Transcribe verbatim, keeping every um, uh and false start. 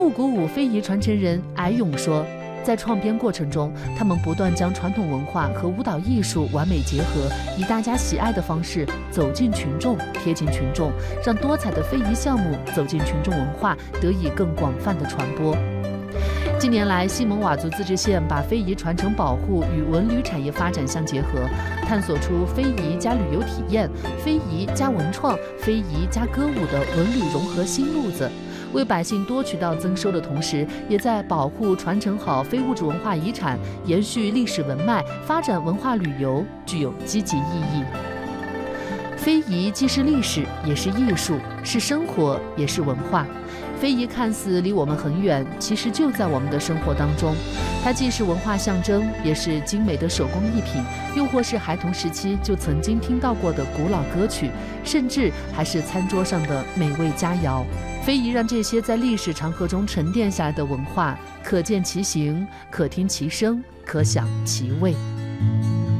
复古舞非遗传承人艾勇说，在创编过程中，他们不断将传统文化和舞蹈艺术完美结合，以大家喜爱的方式走进群众，贴近群众，让多彩的非遗项目走进群众文化，得以更广泛的传播。近年来，西蒙佤族自治县把非遗传承保护与文旅产业发展相结合，探索出非遗加旅游体验、非遗加文创、非遗加歌舞的文旅融合新路子，为百姓多渠道增收的同时，也在保护传承好非物质文化遗产、延续历史文脉、发展文化旅游具有积极意义。非遗既是历史，也是艺术，是生活，也是文化。非遗看似离我们很远，其实就在我们的生活当中。它既是文化象征，也是精美的手工艺品，又或是孩童时期就曾经听到过的古老歌曲，甚至还是餐桌上的美味佳肴。非遗让这些在历史长河中沉淀下来的文化，可见其形，可听其声，可享其味。